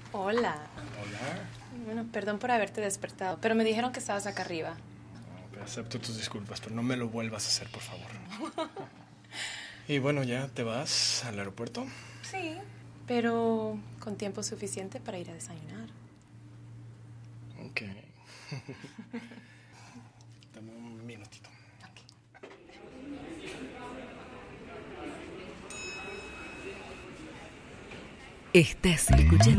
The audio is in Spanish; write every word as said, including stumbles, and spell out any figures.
Hola. Hola. Bueno, perdón por haberte despertado, pero me dijeron que estabas acá arriba. No, acepto tus disculpas, pero no me lo vuelvas a hacer, por favor. Y bueno, ¿ya te vas al aeropuerto? Sí, pero con tiempo suficiente para ir a desayunar. Ok. Dame un minutito. Estás escuchando